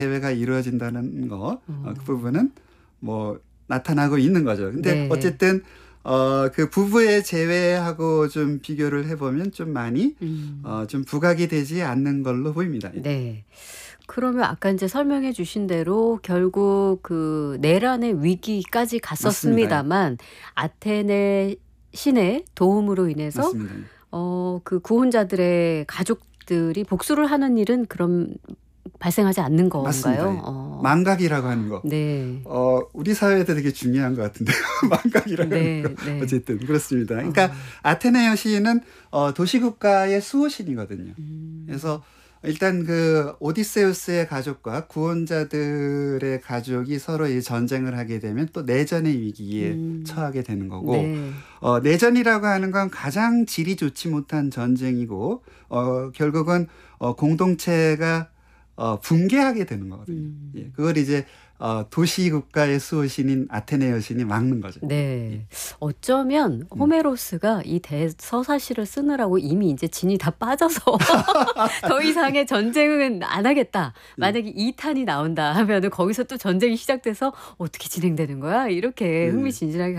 대회가 이루어진다는 거, 그 부분은 뭐 나타나고 있는 거죠. 근데 네. 어쨌든 그 부부의 재회하고 좀 비교를 해보면 좀 많이 좀 부각이 되지 않는 걸로 보입니다. 네. 그러면 아까 이제 설명해 주신 대로 결국 그 내란의 위기까지 갔었습니다만 아테네 신의 도움으로 인해서 맞습니다. 그 구원자들의 가족들이 복수를 하는 일은 그럼 발생하지 않는 맞습니다. 건가요? 망각이라고 하는 거. 네. 우리 사회에도 되게 중요한 것 같은데요. 망각이라고 네, 하는 거. 네. 어쨌든 그렇습니다. 그러니까 아테네 여신은 도시국가의 수호신이거든요. 그래서 일단 그 오디세우스의 가족과 구원자들의 가족이 서로 이 전쟁을 하게 되면 또 내전의 위기에 처하게 되는 거고 네. 내전이라고 하는 건 가장 질이 좋지 못한 전쟁이고 결국은 공동체가 붕괴하게 되는 거거든요. 예, 그걸 이제 도시국가의 수호신인 아테네 여신이 막는 거죠. 네. 어쩌면 호메로스가 이 대서사시를 쓰느라고 이미 이제 진이 다 빠져서 더 이상의 전쟁은 안 하겠다. 만약에 2탄이 나온다 하면은 거기서 또 전쟁이 시작돼서 어떻게 진행되는 거야? 이렇게 흥미진진하게